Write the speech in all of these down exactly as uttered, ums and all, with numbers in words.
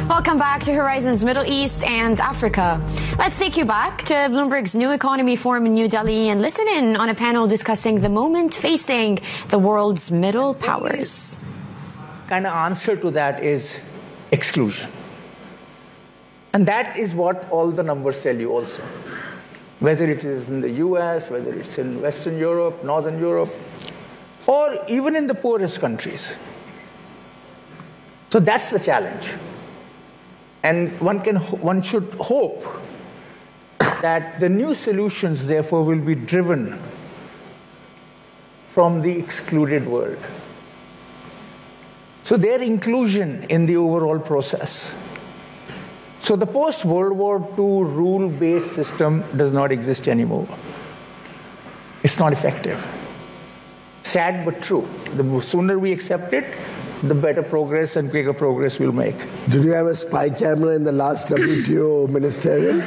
Welcome back to Horizons Middle East and Africa. Let's take you back to Bloomberg's New Economy Forum in New Delhi and listen in on a panel discussing the moment facing the world's middle powers. Kind of answer to that is exclusion. And that is what all the numbers tell you also. Whether it is in the U S, whether it's in Western Europe, Northern Europe, or even in the poorest countries. So that's the challenge. And one can, one should hope that the new solutions, therefore, will be driven from the excluded world. So their inclusion in the overall process. So the post-World War Two rule-based system does not exist anymore. It's not effective. Sad but true. The sooner we accept it, the better progress and quicker progress we'll make. Did you have a spy camera in the last W T O ministerial?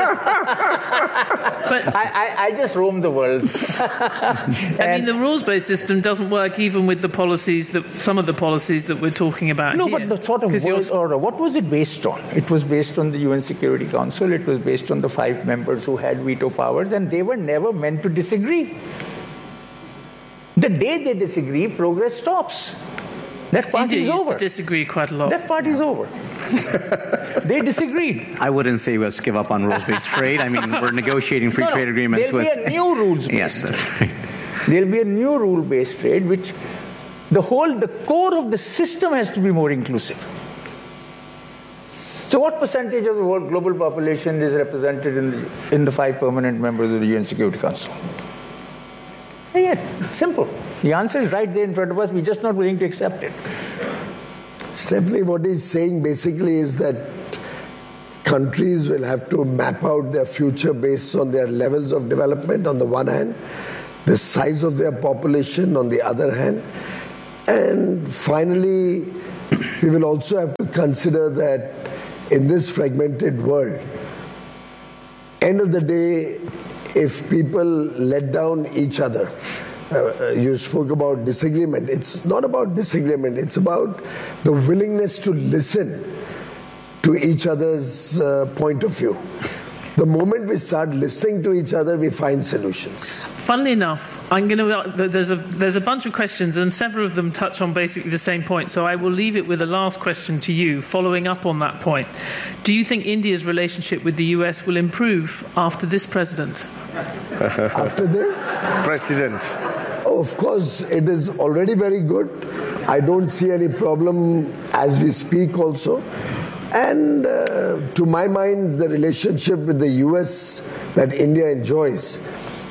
But I, I, I just roam the world. I mean, the rules-based system doesn't work even with the policies that some of the policies that we're talking about No, here. but the sort of world order, what was it based on? It was based on the U N Security Council. It was based on the five members who had veto powers, and they were never meant to disagree. The day they disagree, progress stops. That party India is used over. to disagree quite a lot. That party is over. They disagreed. I wouldn't say let's give up on rules-based trade. I mean, we're negotiating free no, trade no, agreements there'll with... There'll be a new rules-based Yes, that's right. There'll be a new rule-based trade, which the whole, the core of the system has to be more inclusive. So what percentage of the world global population is represented in the, in the five permanent members of the U N Security Council? And yet, simple. The answer is right there in front of us. We're just not willing to accept it. Stephanie, what he's saying basically is that countries will have to map out their future based on their levels of development on the one hand, the size of their population on the other hand, and finally, we will also have to consider that in this fragmented world, end of the day, if people let down each other, uh, you spoke about disagreement. It's not about disagreement. It's about the willingness to listen to each other's uh, point of view. The moment we start listening to each other, we find solutions. Funnily enough, I'm going to. There's a there's a bunch of questions, and several of them touch on basically the same point. So I will leave it with a last question to you, following up on that point. Do you think India's relationship with the U S will improve after this president? After this? President. Oh, of course, it is already very good. I don't see any problem as we speak also. And uh, to my mind, the relationship with the U S that India enjoys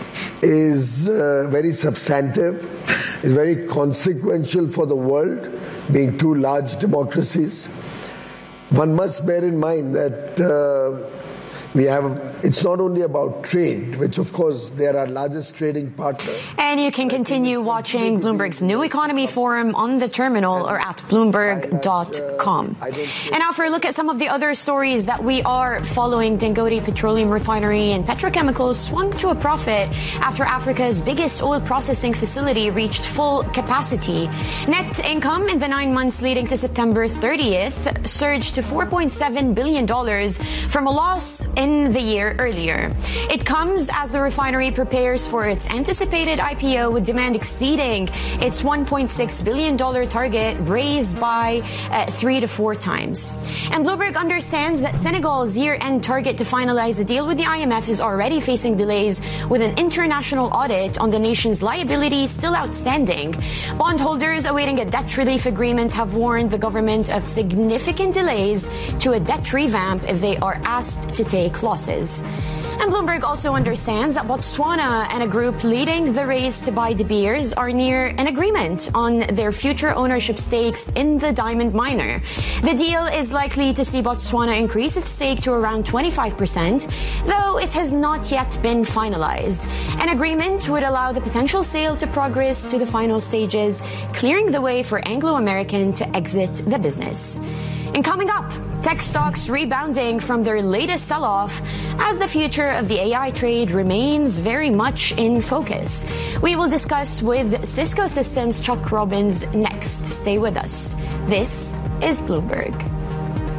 is uh, very substantive, is very consequential for the world, being two large democracies. One must bear in mind that uh, we have, it's not only about trade, which of course they are our largest trading partner. And you can continue watching Bloomberg's New Economy Forum on the terminal or at bloomberg dot com. And now for a look at some of the other stories that we are following, Dangote Petroleum Refinery and petrochemicals swung to a profit after Africa's biggest oil processing facility reached full capacity. Net income in the nine months leading to September thirtieth surged to four point seven billion dollars from a loss in the year earlier. It comes as the refinery prepares for its anticipated I P O, with demand exceeding its one point six billion dollars target, raised by uh, three to four times. And Bloomberg understands that Senegal's year-end target to finalize a deal with the I M F is already facing delays, with an international audit on the nation's liabilities still outstanding. Bondholders awaiting a debt relief agreement have warned the government of significant delays to a debt revamp if they are asked to take losses. And Bloomberg also understands that Botswana and a group leading the race to buy De Beers are near an agreement on their future ownership stakes in the diamond miner. The deal is likely to see Botswana increase its stake to around twenty-five percent, though it has not yet been finalized. An agreement would allow the potential sale to progress to the final stages, clearing the way for Anglo American to exit the business. And coming up, tech stocks rebounding from their latest sell-off as the future of the A I trade remains very much in focus. We will discuss with Cisco Systems' Chuck Robbins next. Stay with us. This is Bloomberg.